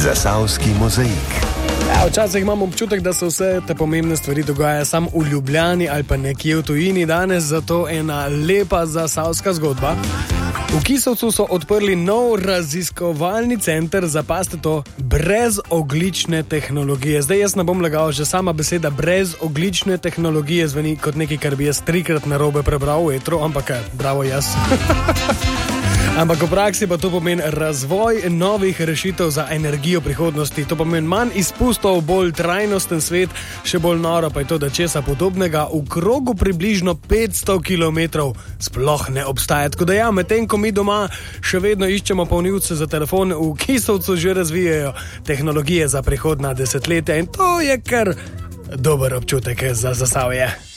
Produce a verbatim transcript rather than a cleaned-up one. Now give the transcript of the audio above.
Zasavski mozaik. Ja, včasih imam občutek, da se vse te pomembne stvari dogajajo samo v Ljubljani ali pa nekje v tujini. Danes zato ena lepa zasavska zgodba. V Kisovcu so odprli nov raziskovalni center za, pazite to, brezoglične tehnologije. Zdaj jaz ne bom lagal, že sama beseda brezoglične tehnologije zveni kot nekaj, kar bi jaz trikrat narobe prebral v etru, ampak bravo jaz. Ampak v praksi pa to pomeni razvoj novih rešitev za energijo prihodnosti. To pomeni manj izpustov, bolj trajnosten svet, še bolj noro pa je to, da česa podobnega v krogu približno petsto kilometrov sploh ne obstaja. Tako da ja, medtem ko mi doma še vedno iščemo polnilce za telefon, v Kisovcu že razvijajo tehnologije za prihodnja desetletja in to je kar dober občutek za Zasavje.